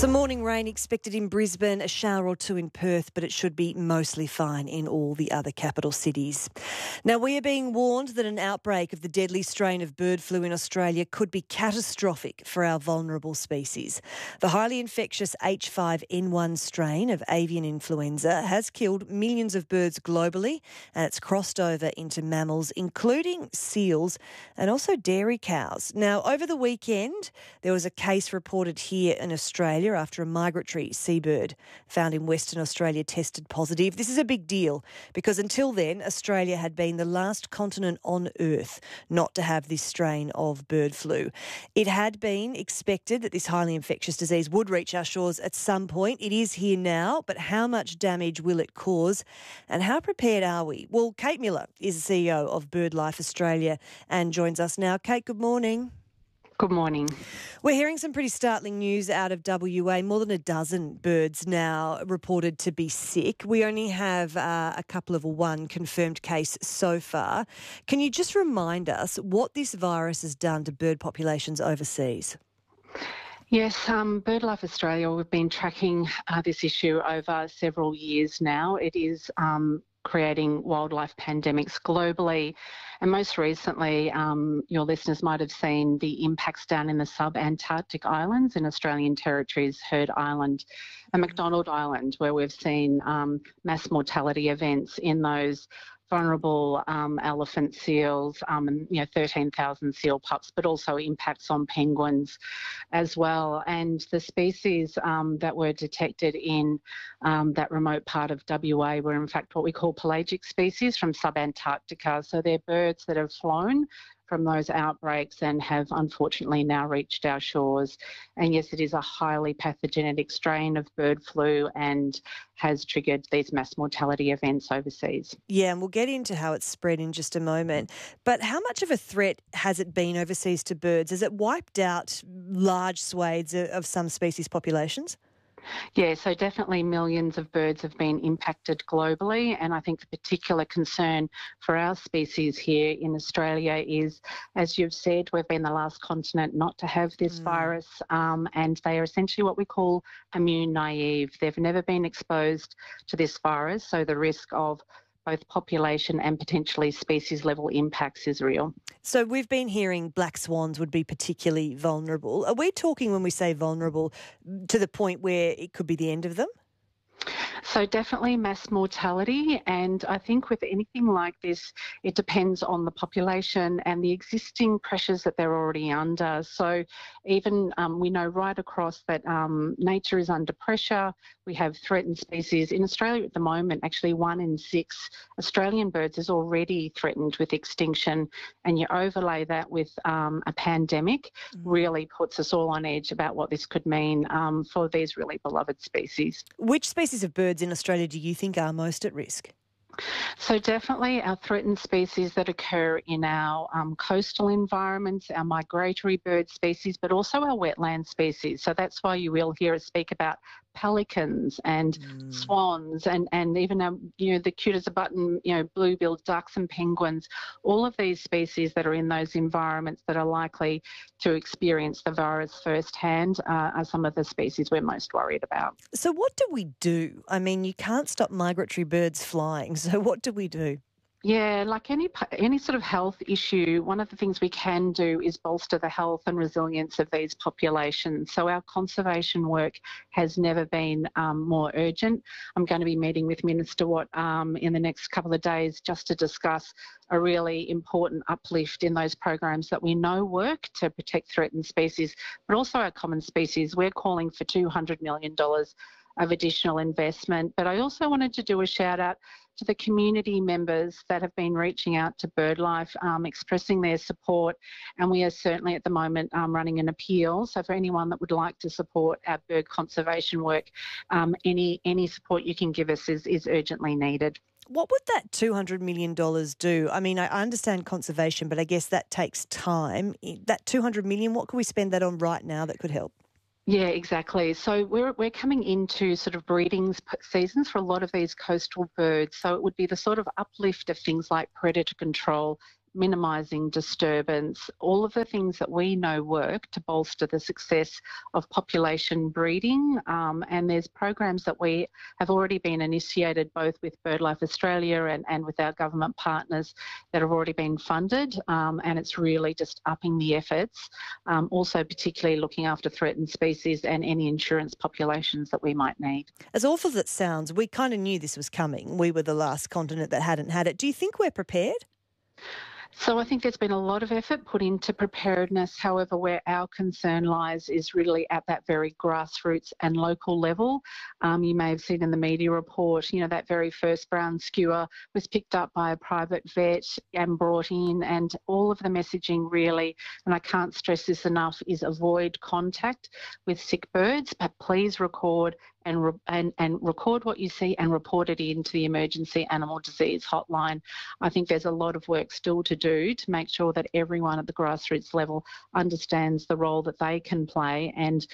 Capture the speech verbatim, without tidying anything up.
Some morning rain expected in Brisbane, a shower or two in Perth, but it should be mostly fine in all the other capital cities. Now, we are being warned that an outbreak of the deadly strain of bird flu in Australia could be catastrophic for our vulnerable species. The highly infectious H five N one strain of avian influenza has killed millions of birds globally, and it's crossed over into mammals, including seals and also dairy cows. Now, over the weekend, there was a case reported here in Australia after a migratory seabird found in Western Australia tested positive. This is a big deal because until then, Australia had been the last continent on Earth not to have this strain of bird flu. It had been expected that this highly infectious disease would reach our shores at some point. It is here now, but how much damage will it cause and how prepared are we? Well, Kate Miller is the C E O of BirdLife Australia and joins us now. Kate, good morning. Good morning. We're hearing some pretty startling news out of W A. More than a dozen birds now reported to be sick. We only have uh, a couple of one confirmed case so far. Can you just remind us what this virus has done to bird populations overseas? Yes, um, BirdLife Australia, we've been tracking uh, this issue over several years now. It is um, creating wildlife pandemics globally. And most recently, um, your listeners might have seen the impacts down in the sub-Antarctic islands in Australian territories, Heard Island and McDonald Island, where we've seen um, mass mortality events in those vulnerable um, elephant seals, um, and you know, thirteen thousand seal pups, but also impacts on penguins as well. And the species um, that were detected in um, that remote part of W A were in fact what we call pelagic species from sub-Antarctica. So they're birds that have flown from those outbreaks and have unfortunately now reached our shores. And yes, it is a highly pathogenic strain of bird flu and has triggered these mass mortality events overseas. Yeah, and we'll get into how it's spread in just a moment. But how much of a threat has it been overseas to birds? Has it wiped out large swathes of some species populations? Yeah, so definitely millions of birds have been impacted globally, and I think the particular concern for our species here in Australia is, as you've said, we've been the last continent not to have this mm. virus, um, and they are essentially what we call immune naive. They've never been exposed to this virus, so the risk of both population and potentially species level impacts is real. So we've been hearing black swans would be particularly vulnerable. Are we talking, when we say vulnerable, to the point where it could be the end of them? So definitely mass mortality, and I think with anything like this, it depends on the population and the existing pressures that they're already under. So even um, we know right across that um, nature is under pressure. We have threatened species. In Australia at the moment, actually one in six Australian birds is already threatened with extinction, and you overlay that with um, a pandemic, mm-hmm. really puts us all on edge about what this could mean um, for these really beloved species. Which species of birds in Australia do you think are most at risk? So definitely our threatened species that occur in our um, coastal environments, our migratory bird species, but also our wetland species. So that's why you will hear us speak about pelicans and mm. swans and, and even, um, you know, the cute as a button, you know, blue-billed ducks and penguins. All of these species that are in those environments that are likely to experience the virus firsthand uh, are some of the species we're most worried about. So what do we do? I mean, you can't stop migratory birds flying, so what do we do? Yeah, like any any sort of health issue, one of the things we can do is bolster the health and resilience of these populations. So our conservation work has never been um, more urgent. I'm going to be meeting with Minister Watt um, in the next couple of days just to discuss a really important uplift in those programs that we know work to protect threatened species, but also our common species. We're calling for two hundred million dollars of additional investment. But I also wanted to do a shout out to the community members that have been reaching out to BirdLife, um, expressing their support. And we are certainly at the moment um, running an appeal. So for anyone that would like to support our bird conservation work, um, any any support you can give us is, is urgently needed. What would that two hundred million dollars do? I mean, I understand conservation, but I guess that takes time. That two hundred million dollars, what could we spend that on right now that could help? Yeah, exactly. So we're we're coming into sort of breeding seasons for a lot of these coastal birds. So it would be the sort of uplift of things like predator control, minimising disturbance, all of the things that we know work to bolster the success of population breeding. Um, and there's programs that we have already been initiated both with BirdLife Australia and, and with our government partners that have already been funded. Um, and it's really just upping the efforts, um, also particularly looking after threatened species and any insurance populations that we might need. As awful as it sounds, we kind of knew this was coming. We were the last continent that hadn't had it. Do you think we're prepared? So I think there's been a lot of effort put into preparedness. However, where our concern lies is really at that very grassroots and local level. Um, you may have seen in the media report, you know, that very first brown skewer was picked up by a private vet and brought in, and all of the messaging really, and I can't stress this enough, is avoid contact with sick birds, but please record and, re- and, and record what you see and report it into the Emergency Animal Disease Hotline. I think there's a lot of work still to do to make sure that everyone at the grassroots level understands the role that they can play, and